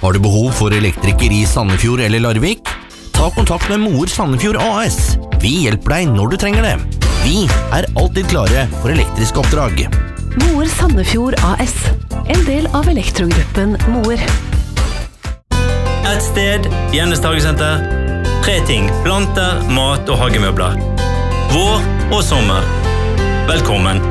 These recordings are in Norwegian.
Har du behov for elektriker i Sandefjord eller Larvik? Ta kontakt med Moer Sandefjord AS. Vi hjelper deg når du trenger det. Vi alltid klare for elektriske oppdrag. Moer Sandefjord AS. En del av Elektrogruppen Moer. Et sted, Gjemnes Hagesenter. 3 ting, planter, mat og hagemøbler. Vår og sommer. Velkommen.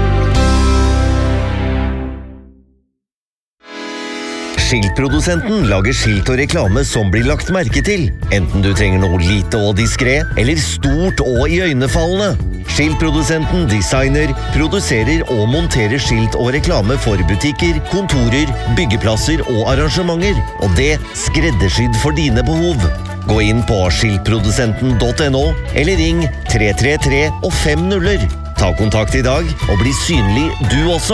Skiltprodusenten lager skilt og reklame som blir lagt merke til, enten du trenger noe lite og diskret, eller stort og iøynefallende. Skiltprodusenten designer, produserer og monterer skilt og reklame for butikker, kontorer, byggeplasser og arrangementer, og det skreddersydd for dine behov. Gå inn på skiltprodusenten.no, eller ring 333 og 5 nuller. Ta kontakt i dag og bli synlig du også.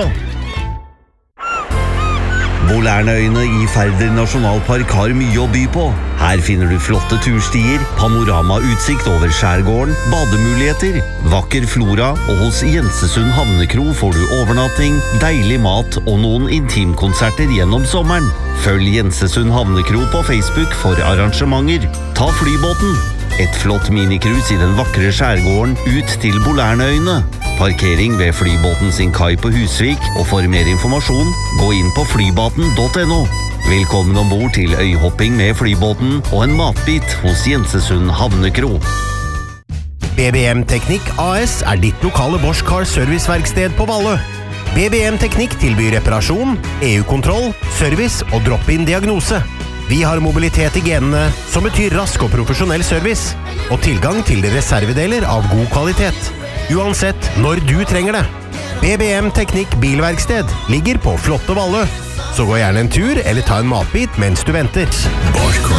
Bolærneøyene i Færder Nasjonalpark har mye å by på. Her finner du flotte turstier, panoramautsikt over skjærgården, bademuligheter, vakker flora, og hos Jensesund Havnekro får du overnatting, deilig mat og noen intimkonserter gjennom sommeren. Følg Jensesund Havnekro på Facebook for arrangementer. Ta flybåten. Et flott minikrus i den vakre skjærgården ut til Bolærneøyene. Parkering ved flybåten sin kai på Husvik, og for mer informasjon, gå inn på flybaten.no. Velkommen ombord til øyhopping med flybåten og en matbit hos Jensesund Havnekro. BBM Teknikk AS ditt lokale Bosch Car serviceverksted på Valle. BBM Teknikk tilbyr reparasjon, EU-kontroll, service og drop-in diagnose. Vi har mobilitet i genene, som betyr rask og profesjonell service, og tilgang til reservedeler av god kvalitet. Uansett når du trenger det. BBM Teknikk bilverksted ligger på flotte Valle. Så gå gjerne en tur eller ta en matbit mens du venter.